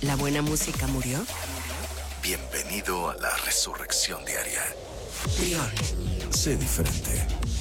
¿La buena música murió? Bienvenido a la resurrección diaria. Prior. Sé diferente.